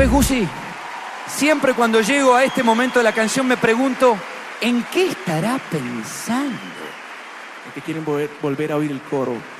¿Sabes, Gusi? Siempre cuando llego a este momento de la canción me pregunto, ¿en qué estará pensando? Porque quieren volver a oír el coro.